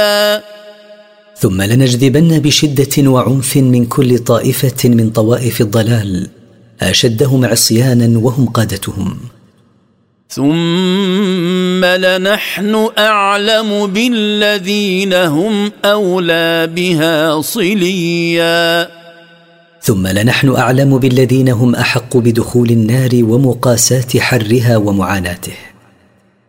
ثم لنجذبن بشدة وعنف من كل طائفة من طوائف الضلال أشدهم عصيانا وهم قادتهم. ثم لنحن أعلم بالذين هم أولى بها صليا. ثم لنحن أعلم بالذين هم أحق بدخول النار ومقاساة حرها ومعاناته.